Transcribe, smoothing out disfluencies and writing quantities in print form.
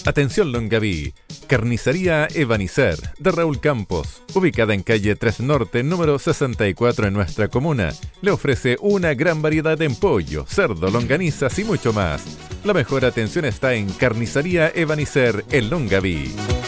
Atención Longaví, Carnicería Evanisser de Raúl Campos, ubicada en calle 3 Norte, número 64 en nuestra comuna, le ofrece una gran variedad en pollo, cerdo, longanizas y mucho más. La mejor atención está en Carnicería Evanisser en Longaví.